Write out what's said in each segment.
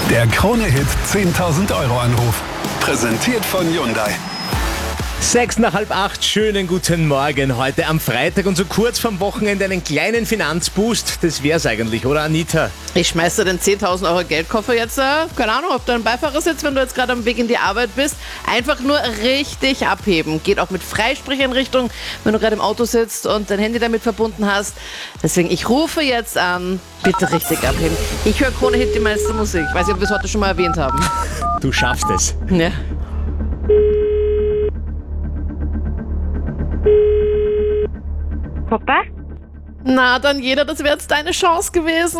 Der Krone-Hit 10.000 Euro Anruf. Präsentiert von Hyundai. 7:06, schönen guten Morgen. Heute am Freitag und so kurz vorm Wochenende einen kleinen Finanzboost. Das wär's eigentlich, oder Anita? Ich schmeiß dir den 10.000 Euro Geldkoffer jetzt, keine Ahnung, ob du einen Beifahrer sitzt, wenn du jetzt gerade am Weg in die Arbeit bist. Einfach nur richtig abheben. Geht auch mit Freisprecheinrichtung, wenn du gerade im Auto sitzt und dein Handy damit verbunden hast. Deswegen, ich rufe jetzt an. Bitte richtig abheben. Ich höre Krone-Hit die meiste Musik. Ich weiß nicht, ob wir es heute schon mal erwähnt haben. Du schaffst es. Ja. Papa? Na, Daniela, das wäre jetzt deine Chance gewesen.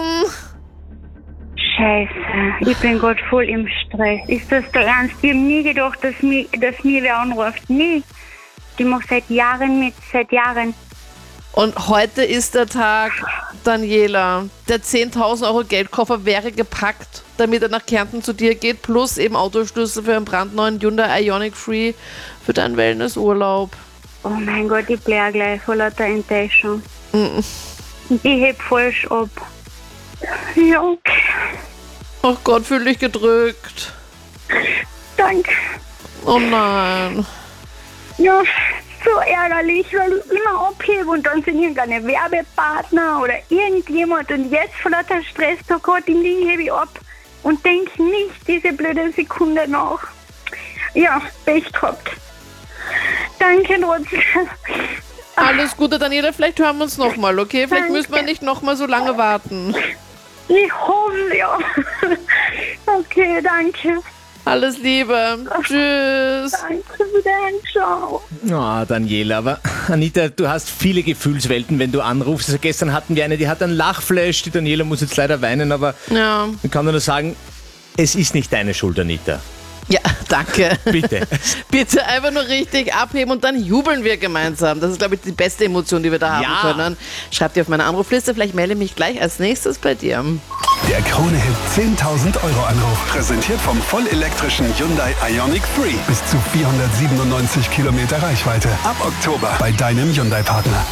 Scheiße, ich bin gerade voll im Stress. Ist das der Ernst? Ich habe nie gedacht, dass mir wer anruft. Nie. Die mache seit Jahren mit, seit Jahren. Und heute ist der Tag, Daniela. Der 10.000 Euro Geldkoffer wäre gepackt, damit er nach Kärnten zu dir geht, plus eben Autoschlüssel für einen brandneuen Hyundai Ioniq 3 für deinen Wellnessurlaub. Oh mein Gott, ich blähe gleich vor lauter Enttäuschung. Ich heb falsch ab. Ja, okay. Ach Gott, fühl dich gedrückt. Danke. Oh nein. Ja, so ärgerlich, weil ich immer abhebe und dann sind irgendeine Werbepartner oder irgendjemand und jetzt vor lauter Stress da gerade im Ding hebe ich ab und denke nicht diese blöde Sekunde nach. Ja, Pech gehabt. Danke trotzdem. Alles Gute, Daniela. Vielleicht hören wir uns nochmal, okay? Vielleicht Danke. müssen wir nicht nochmal so lange warten. Ich hoffe, ja. Okay, danke. Alles Liebe. Tschüss. Danke, wieder, ciao. Ah, Daniela, aber Anita, du hast viele Gefühlswelten, wenn du anrufst. Also gestern hatten wir eine, die hat einen Lachflash. Die Daniela muss jetzt leider weinen, aber Ja. ich kann nur sagen, es ist nicht deine Schuld, Anita. Ja, danke. Bitte. Bitte einfach nur richtig abheben und dann jubeln wir gemeinsam. Das ist, glaube ich, die beste Emotion, die wir da haben Ja. können. Schreib dir auf meine Anrufliste, vielleicht melde ich mich gleich als nächstes bei dir. Der Krone-Hit 10.000 Euro Anruf. Präsentiert vom vollelektrischen Hyundai Ioniq 3. Bis zu 497 Kilometer Reichweite. Ab Oktober bei deinem Hyundai-Partner.